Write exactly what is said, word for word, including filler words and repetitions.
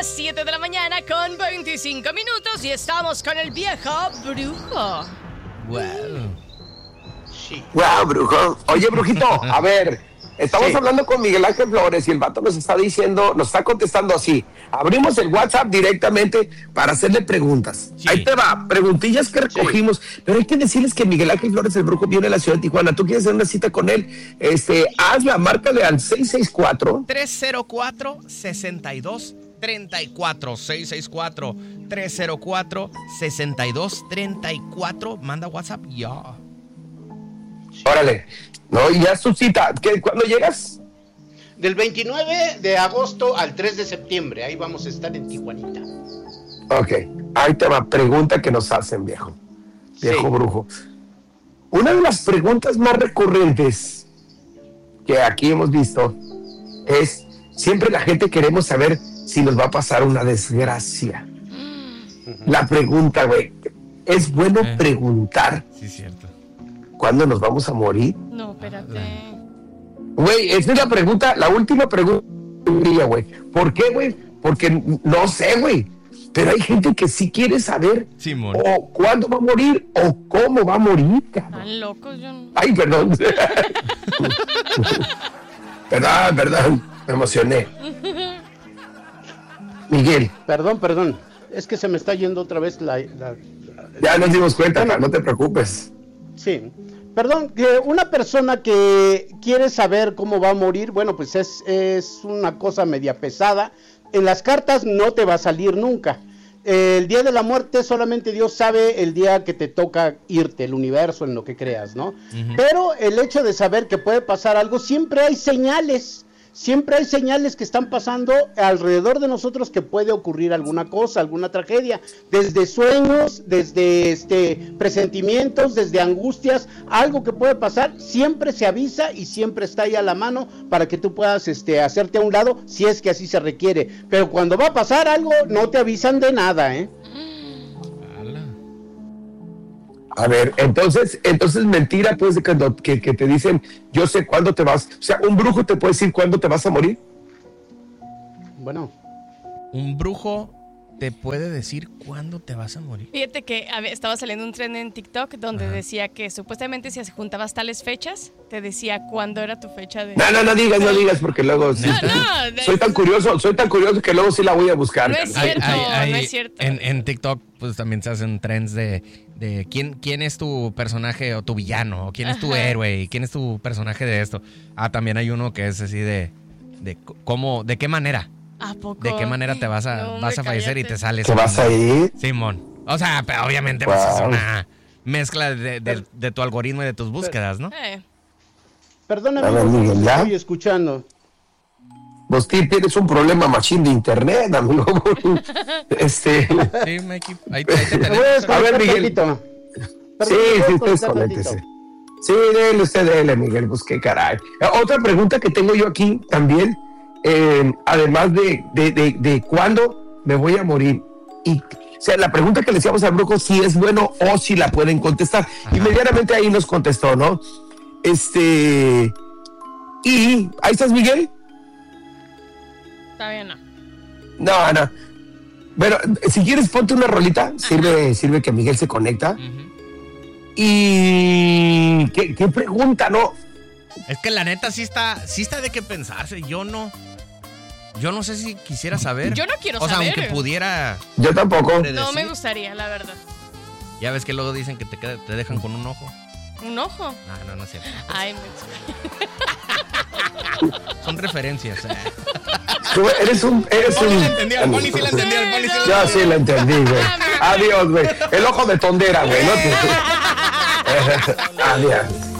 las siete de la mañana con veinticinco minutos y estamos con el viejo brujo. Wow. Sí. Wow, brujo. Oye, brujito, a ver, estamos sí. hablando con Miguel Ángel Flores y el vato nos está diciendo, nos está contestando así. Abrimos el WhatsApp directamente para hacerle preguntas. Sí. Ahí te va, preguntillas que recogimos, sí. pero hay que decirles que Miguel Ángel Flores, el brujo, viene a la ciudad de Tijuana. ¿Tú quieres hacer una cita con él? Este, hazla, márcale al seis seis cuatro tres cero cuatro seis dos tres cuatro. seis seis cuatro tres cero cuatro seis dos tres cuatro. Manda WhatsApp ya. Órale. No, y ya su cita. ¿Qué, ¿Cuándo llegas? Del veintinueve de agosto al tres de septiembre. Ahí vamos a estar en Tijuanita. Ok. Ahí te va. Pregunta que nos hacen, viejo. Viejo sí. brujo. Una de las preguntas más recurrentes que aquí hemos visto es, siempre la gente queremos saber si nos va a pasar una desgracia. Uh-huh. La pregunta, güey, ¿es bueno eh. preguntar? Sí, cierto. ¿Cuándo nos vamos a morir? No, espérate. Güey, esa es la pregunta, la última pregunta, güey. ¿Por qué, güey? Porque no sé, güey. Pero hay gente que sí quiere saber Simón. o cuándo va a morir o cómo va a morir, cabrón. Están locos, yo no... Ay, perdón. Perdón, perdón. Me emocioné. Miguel. Perdón, perdón. Es que se me está yendo otra vez la... la, la... Ya nos dimos cuenta, no, no te preocupes. Sí. Perdón, que una persona que quiere saber cómo va a morir, bueno, pues es, es una cosa media pesada. En las cartas no te va a salir nunca. El día de la muerte solamente Dios sabe el día que te toca irte, el universo, en lo que creas, ¿no? Uh-huh. Pero el hecho de saber que puede pasar algo, siempre hay señales. Siempre hay señales que están pasando alrededor de nosotros que puede ocurrir alguna cosa, alguna tragedia, desde sueños, desde este presentimientos, desde angustias, algo que puede pasar, siempre se avisa y siempre está ahí a la mano para que tú puedas este, hacerte a un lado si es que así se requiere. Pero cuando va a pasar algo, no te avisan de nada, ¿eh? A ver, entonces, entonces mentira, pues, de cuando, que, que te dicen, yo sé cuándo te vas, o sea, un brujo te puede decir cuándo te vas a morir. Bueno. Un brujo te puede decir cuándo te vas a morir. Fíjate que a ver, estaba saliendo un tren en TikTok donde Ajá. decía que supuestamente si juntabas tales fechas, te decía cuándo era tu fecha de... No, no, no digas, no digas, porque luego... Sí, no, no, soy tan curioso, soy tan curioso que luego sí la voy a buscar. No es cierto, hay, hay, hay, no es cierto. En, en TikTok pues también se hacen trends de, de quién, quién es tu personaje o tu villano, o quién es tu Ajá. héroe, y quién es tu personaje de esto. Ah, también hay uno que es así de, de cómo, de qué manera. ¿A poco? ¿De qué manera te vas a, no, vas a fallecer cállate. Y te sales? ¿Te vas a ir? Simón. O sea, pero obviamente wow. pues es una mezcla de, de, de tu algoritmo y de tus búsquedas, ¿no? Eh. Perdóname, ver, Miguel, ¿ya? Estoy escuchando. Vos tienes un problema machín de internet, amigo. este... Sí, Mikey. Ahí, ahí te tenemos. A ver, Miguel. Perdón, sí, sí, usted desconéctese. Sí, dele usted, dele, Miguel. Pues qué caray. Otra pregunta que tengo yo aquí también. Eh, además de, de, de, de cuándo me voy a morir, y o sea, la pregunta que le decíamos al brujo, si es bueno o si la pueden contestar. Ajá. Inmediatamente ahí nos contestó, ¿no? Este y ahí estás, Miguel. Todavía no. No, no. Bueno, si quieres ponte una rolita, sirve, sirve que Miguel se conecta. Uh-huh. Y ¿qué, qué pregunta, no? Es que la neta sí está, sí está de qué pensarse. Yo no, yo no sé si quisiera saber. Yo no quiero o saber. O sea, aunque pudiera. Yo tampoco. No me gustaría, la verdad. Ya ves que luego dicen que te, queda, te dejan con un ojo. ¿Un ojo? No, no, no es cierto. Ay, me... Son referencias. Eh. Tú eres un... Eres Poli un... la entendió, el Poli sí la entendió, el Poli sí la entendió. Yo sí la entendí, güey. Adiós, güey. El ojo de tondera, güey. ¿No? Adiós.